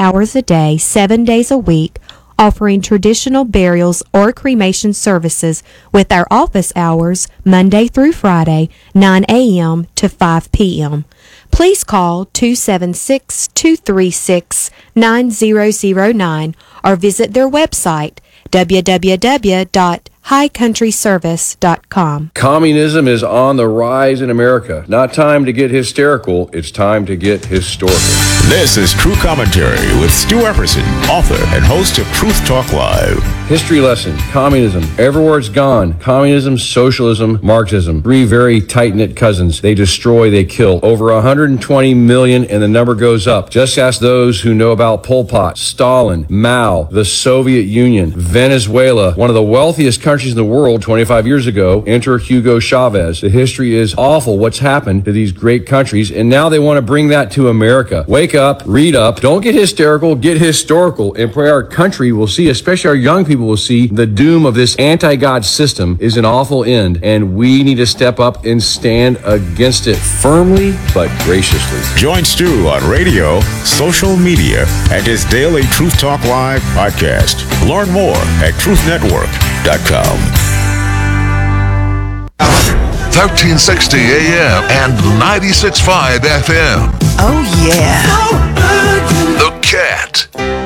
hours a day, 7 days a week, offering traditional burials or cremation services with our office hours Monday through Friday, 9 a.m. to 5 p.m. Please call 276-236-9009 or visit their website, www.highcountryservice.com. Communism is on the rise in America. Not time to get hysterical. It's time to get historical. This is True Commentary with Stu Epperson, author and host of Truth Talk Live. History lesson, communism, everywhere it's gone. Communism, socialism, Marxism. Three very tight-knit cousins. They destroy, they kill. Over 120 million, and the number goes up. Just ask those who know about Pol Pot, Stalin, Mao, the Soviet Union, Venezuela, one of the wealthiest countries in the world 25 years ago. Enter Hugo Chavez. The history is awful what's happened to these great countries, and now they want to bring that to America. Wake up, read up, don't get hysterical, get historical, and pray our country will see, especially our young people will see, the doom of this anti-God system is an awful end, and we need to step up and stand against it firmly but graciously. Join Stu on radio, social media, and his daily Truth Talk Live podcast. Learn more at truthnetwork.com. 1360 AM and 96.5 FM. Oh, yeah. The Cat.